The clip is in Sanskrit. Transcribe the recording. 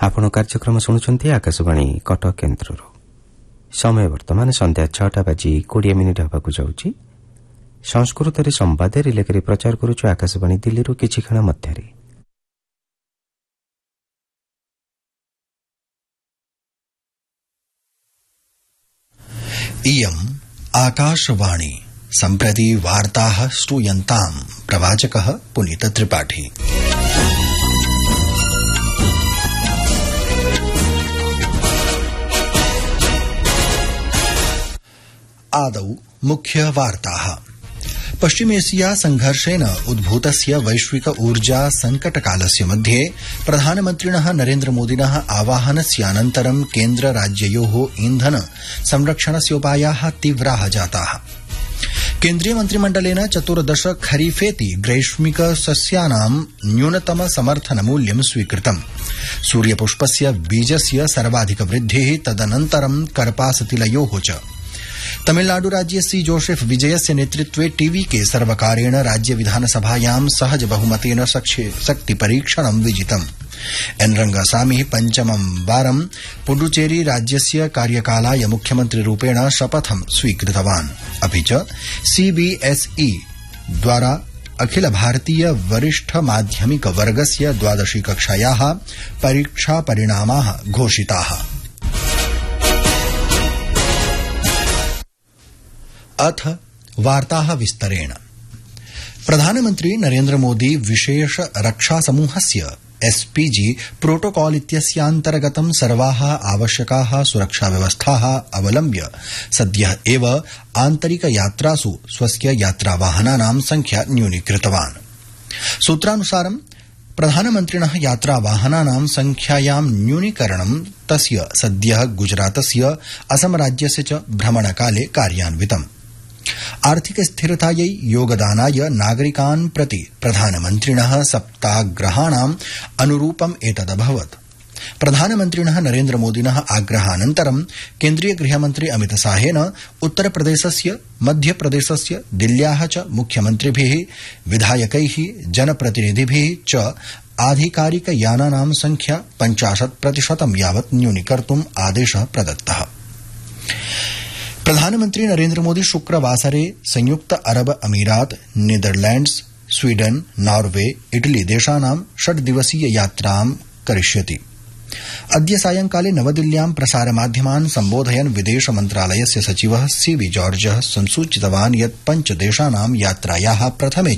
आपण कार्यक्रम शुणुଛନ୍ତି आकाशवाणी कटक केन्द्र समय वर्तमान संध्या 6:20 हेबाकु जाउछि। संस्कृत संवाद रिलेकरी प्रचार करुछु आकाशवाणी दिल्ली किछि क्षण मध्यरे। इयम् आकाशवाणी सम्प्रति वार्ताः श्रूयन्ताम् प्रवाचकः पुनीत त्रिपाठी। आदौ मुख्य वार्ताः। पश्चिमेशिया संघर्षेण उद्भूतस्य वैश्विक ऊर्जा संकटकालस्य मध्ये प्रधानमन्त्रिणः नरेन्द्रमोदिनः आवाहनस्यानन्तरं केन्द्र राज्ययोः ईंधन संरक्षणस्योपायाः तीव्राः जाताः। केन्द्रीय मन्त्रिमण्डलेन 14 खरीफेति ग्रैष्मिक सस्यानां न्यूनतम समर्थन मूल्यं स्वीकृतम्। सूर्यपुष्पस्य बीजस्य सर्वाधिक वृद्धिः, तदनन्तरं कर्पासतिलयोः च। तमिलनाडु राज्यस्य जोसेफ विजयस्य नेतृत्वे टीवीके सर्वकारेण राज्य विधानसभायां सहज बहुमतेन शक्ति परीक्षणं विजितम्। एन रंगसामी पंचमं वारं पुडुचेरी राज्यस्य कार्यकालाय मुख्यमन्त्रिरूपेण शपथं स्वीकृतवान्। अपि च सीबीएसई द्वारा अखिल भारतीय वरिष्ठ माध्यमिक वर्गस्य 12वी कक्षायाः परीक्षा परिणामाः घोषिताः। अथ वार्ताः विस्तरेण। प्रधानमन्त्री नरेन्द्र मोदी विशेष रक्षा समूहस्य एसपीजी प्रोटोकॉल इत्यस्यान्तर्गतं सर्वाः आवश्यकाः सुरक्षा व्यवस्थाः अवलम्ब्य सद्यः एव आन्तरिक यात्रासु स्वस्य यात्रावाहनानां संख्या न्यूनीकृतवान्। सूत्रानुसारं प्रधानमन्त्रिणः यात्रावाहनानां संख्यायां न्यूनीकरणं तस्य सद्यः गुजरातस्य असम राज्यस्य च भ्रमणकाले कार्यान्वितम्। आर्थिक स्थिरतायै योगदानाय नागरिकान् प्रति प्रधानमन्त्रिणः सप्ताहग्रहाणाम् अनुरूपम् एतदभवत्। प्रधानमन्त्रिणः नरेन्द्रमोदिनः आग्रहानन्तरं केन्द्रीय गृहमन्त्री अमितशाहेन उत्तरप्रदेशस्य, मध्यप्रदेशस्य, दिल्ल्याः च मुख्यमन्त्रिभिः, विधायकैः, जनप्रतिनिधिभिः च आधिकारिक यानानां संख्या 50% यावत् न्यूनीकर्तुम् आदेशः प्रदत्तः। प्रधानमन्त्री नरेन्द्र मोदी शुक्रवासरे संयुक्त अरब अमीरात, नीदरलैंड्स, स्वीडन, नॉर्वे, इटली देशानां 6 दिवसीय यात्रां करिष्यति। अद्य सायंकाले नवदिल्ल्यां प्रसारमाध्यमान् सम्बोधयन् विदेश मन्त्रालयस्य सचिवः सीवी जॉर्जः संसूचितवान् यत् 5 देशानां यात्रायाः प्रथमे